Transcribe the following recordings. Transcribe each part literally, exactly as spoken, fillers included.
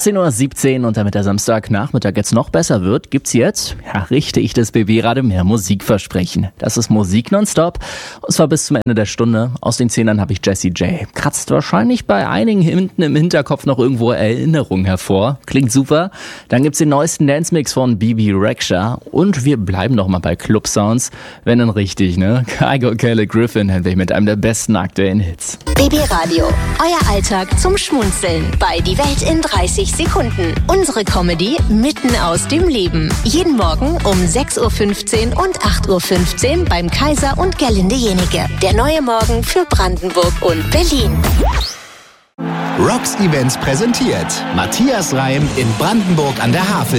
achtzehn Uhr siebzehn und damit der Samstagnachmittag jetzt noch besser wird, gibt's jetzt, ja, richte ich das B B-Radio mehr Musikversprechen. Das ist Musik nonstop und zwar bis zum Ende der Stunde. Aus den Zehnern habe ich Jessie J. Kratzt wahrscheinlich bei einigen hinten im Hinterkopf noch irgendwo Erinnerungen hervor. Klingt super. Dann gibt's den neuesten Dance-Mix von B B Rexha und wir bleiben noch mal bei Club-Sounds. Wenn dann richtig, ne? Kygo Kelly Griffin hätten wir mit einem der besten aktuellen Hits. B B-Radio, euer Alltag zum Schmunzeln bei Die Welt in dreißig Sekunden. Unsere Comedy mitten aus dem Leben. Jeden Morgen um sechs Uhr fünfzehn und acht Uhr fünfzehn beim Kaiser und Gerlinde Jenike. Der neue Morgen für Brandenburg und Berlin. Rocks Events präsentiert Matthias Reim in Brandenburg an der Havel.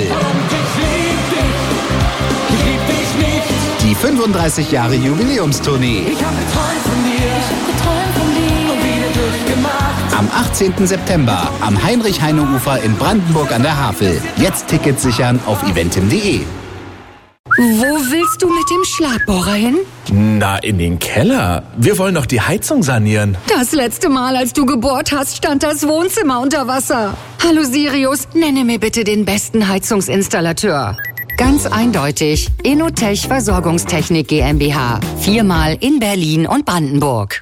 Die fünfunddreißig Jahre Jubiläumstournee. Ich hab geträumt von dir, ich hab geträumt von dir und wieder durchgemacht. Am achtzehnten September am Heinrich-Heine-Ufer in Brandenburg an der Havel. Jetzt Tickets sichern auf eventim punkt de. Wo willst du mit dem Schlagbohrer hin? Na, in den Keller. Wir wollen doch die Heizung sanieren. Das letzte Mal, als du gebohrt hast, stand das Wohnzimmer unter Wasser. Hallo Sirius, nenne mir bitte den besten Heizungsinstallateur. Ganz eindeutig, Inotech Versorgungstechnik GmbH. Viermal in Berlin und Brandenburg.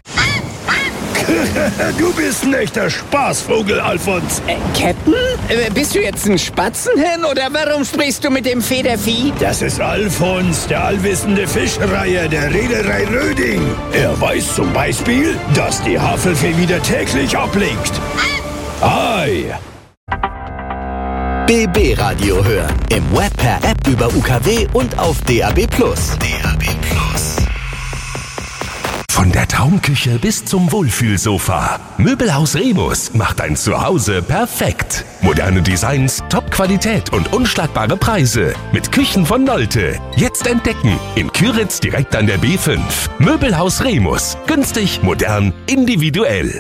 Du bist ein echter Spaßvogel, Alfons. Äh, Captain? Äh, bist du jetzt ein Spatzenhen oder warum sprichst du mit dem Federvieh? Das ist Alfons, der allwissende Fischreiher der Reederei Röding. Er weiß zum Beispiel, dass die Havelfee wieder täglich ablegt. Ei! B B-Radio hören. Im Web, per App über U K W und auf D A B plus. D A B plus. Von der Traumküche bis zum Wohlfühlsofa. Möbelhaus Remus macht dein Zuhause perfekt. Moderne Designs, Top-Qualität und unschlagbare Preise. Mit Küchen von Nolte. Jetzt entdecken. In Küritz direkt an der B fünf. Möbelhaus Remus. Günstig, modern, individuell.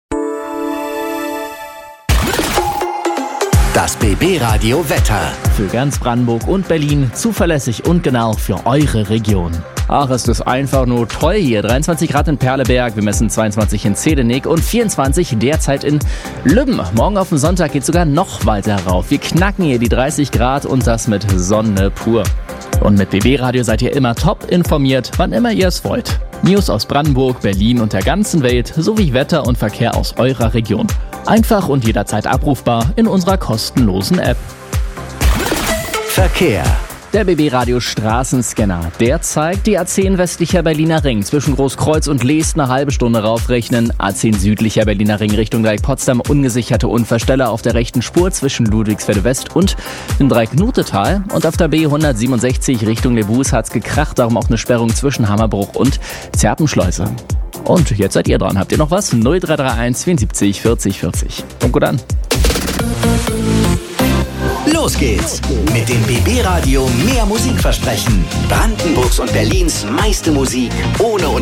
Das B B-Radio Wetter. Für ganz Brandenburg und Berlin zuverlässig und genau für eure Region. Ach, ist das einfach nur toll hier. dreiundzwanzig Grad in Perleberg, wir messen zweiundzwanzig in Zedenick und vierundzwanzig derzeit in Lübben. Morgen auf den Sonntag geht sogar noch weiter rauf. Wir knacken hier die dreißig Grad und das mit Sonne pur. Und mit B B-Radio seid ihr immer top informiert, wann immer ihr es wollt. News aus Brandenburg, Berlin und der ganzen Welt sowie Wetter und Verkehr aus eurer Region. Einfach und jederzeit abrufbar in unserer kostenlosen App. Verkehr. Der B B-Radio Straßenscanner, der zeigt die A zehn westlicher Berliner Ring zwischen Großkreuz und Leest eine halbe Stunde raufrechnen. A zehn südlicher Berliner Ring Richtung Dreieck Potsdam ungesicherte Unfallstelle auf der rechten Spur zwischen Ludwigsfelde West und im Dreieck Nutetal. Und auf der B hundertsiebenundsechzig Richtung Lebus hat's gekracht, darum auch eine Sperrung zwischen Hammerbruch und Zerpenschleuse. Und jetzt seid ihr dran. Habt ihr noch was? null drei drei eins vierundsiebzig vierzig vierzig. Kommt gut an. Los geht's mit dem B B-Radio mehr Musikversprechen. Brandenburgs und Berlins meiste Musik ohne